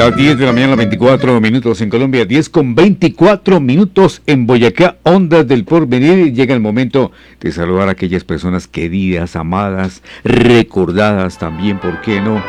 Las 10 de la mañana, 24 minutos en Colombia, 10 con 24 minutos en Boyacá, Ondas del Porvenir. Llega el momento de saludar a aquellas personas queridas, amadas, recordadas también, ¿por qué no?